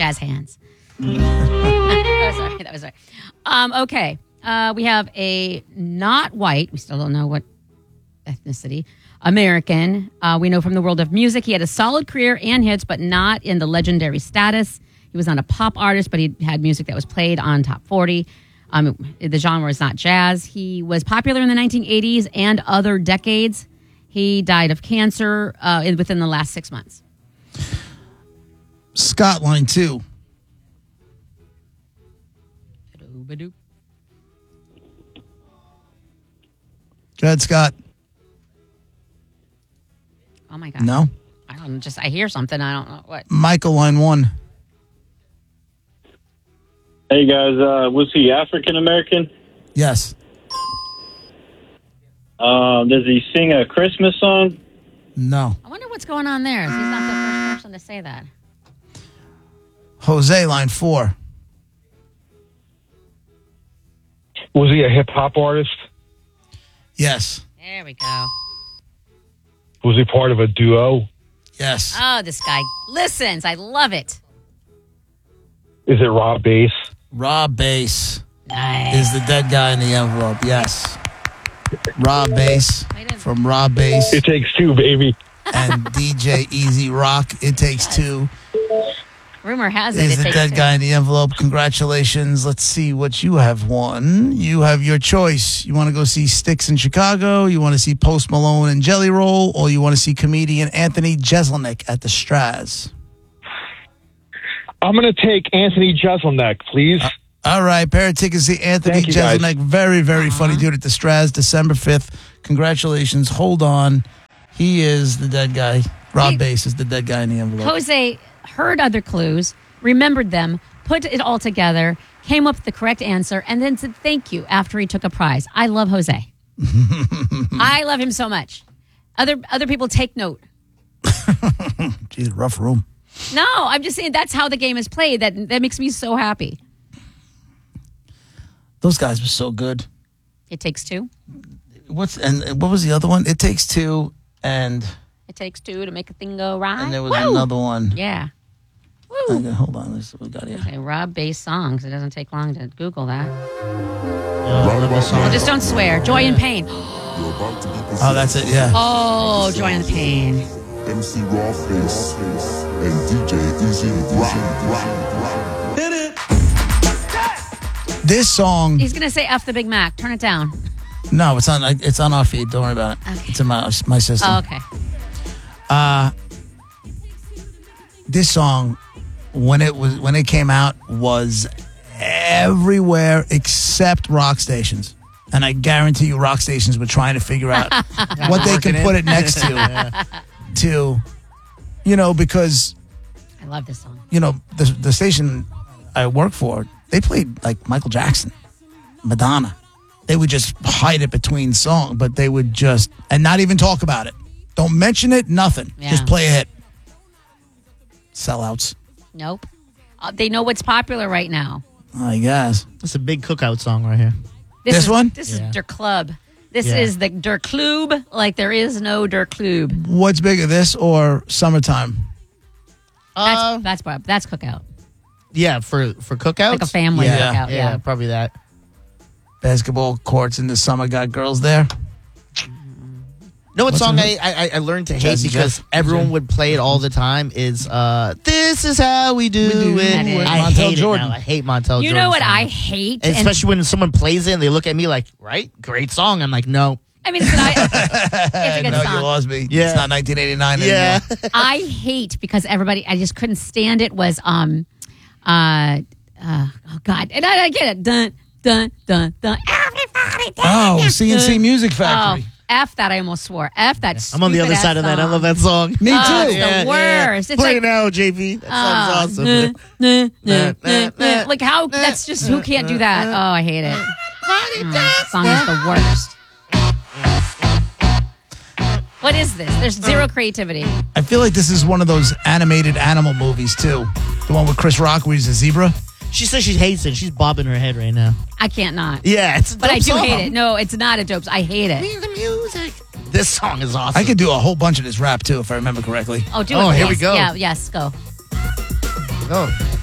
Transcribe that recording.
jazz hands. That was right. Okay. We have a not white, we still don't know what ethnicity, American. We know from the world of music he had a solid career and hits, but not in the legendary status. He was not a pop artist, but he had music that was played on Top 40. The genre is not jazz. He was popular in the 1980s and other decades. He died of cancer within the last 6 months. Scott, line 2. Ba-doop. Go ahead, Scott. Oh my God. No? I hear something. I don't know what. Michael, line 1. Hey, guys. Was he African-American? Yes. Does he sing a Christmas song? No. I wonder what's going on there. He's not the first person to say that. Jose, line 4. Was he a hip-hop artist? Yes. There we go. Was he part of a duo? Yes. Oh, this guy listens. I love it. Is it Rob Bass? Rob Bass Nice. is the dead guy in the envelope. Yes. Rob Bass from Rob Bass It Takes Two, baby. and DJ Easy Rock. It Takes Two Rumor has it. is the dead guy in the envelope. Congratulations. Let's see what you have won. You have your choice. You want to go see Styx in Chicago? You want to see Post Malone and Jelly Roll? Or you want to see comedian Anthony Jeselnik at the Straz? I'm going to take Anthony Jeselnik, please. All right, pair of tickets to Anthony Thank you, guys. Jeselnik. Very, very funny dude at the Straz, December 5th. Congratulations. Hold on. He is the dead guy. Rob Bass is the dead guy in the envelope. Jose heard other clues, remembered them, put it all together, came up with the correct answer, and then said thank you after he took a prize. I love Jose. I love him so much. Other people take note. Jeez, rough room. No, I'm just saying that's how the game is played. That makes me so happy. Those guys were so good. It Takes Two. What was the other one? It Takes Two, and It takes two to make a thing go right. there was Woo! another one. Yeah. Woo. Okay, hold on. Let's see what we got here. Okay, Rob Bass songs. It doesn't take long to Google that. Round my song. Well, just don't swear. Joy and Pain. Oh, that's it. Yeah. Oh, Joy and Pain. MC Raw Face and DJ Easy Rock. Hit it. This song. He's gonna say F the Big Mac. Turn it down. No, it's on our feed. Don't worry about it. Okay. It's in my system. Oh, okay. This song, when it came out, was everywhere except rock stations. And I guarantee you rock stations were trying to figure out what they could put it next to, because, I love this song. the station I work for, they played like Michael Jackson, Madonna. They would just hide it between songs, but they would just, and not even talk about it. Don't mention it, nothing. Yeah. Just play a hit. Sellouts, Nope. They know what's popular right now. I guess. It's a big cookout song right here. This one? This is Der Club. This Yeah. is the Der Club, like there is no Der Club. What's bigger, this or Summertime? That's cookout. Yeah, for cookouts? Like a family Yeah. cookout. Yeah, Yeah. probably that. Basketball courts in the summer got girls there. You know what What's song the- I learned to hate Jazzy because Jeff? everyone would play it all the time is This Is How We Do do It. That is. I Montel hate Jordan. it now. I hate Montel You Jordan. know what song. I hate? And especially when someone plays it and they look at me like, right? Great song. I'm like, no. I mean, it's a good No, you song. lost me. Yeah. It's not 1989 Yeah. anymore. I hate because I just couldn't stand it was oh God, and I get it. Dun dun dun dun. Everybody. Oh, CNC Music Oh, Factory. F that I almost swore. F that. I'm on the other stupid-ass side of that. I song. love that song. Me too. Oh, it's the worst. It's Play like- it now, JV. That song's awesome. Like how? That's just who can't do that. Oh, I hate it. Song is the worst. What is this? There's zero creativity. I feel like this is one of those animated animal movies, too. The one with Chris Rock where he's a zebra. She says she hates it. She's bobbing her head right now. I can't not. Yeah, it's a But I dope do song. hate it. No, it's not a dope. I hate it. The music. This song is awesome. I could do a whole bunch of this rap, too, if I remember correctly. Oh, do it. Oh, here we please. go. Yeah, yes, go. Oh.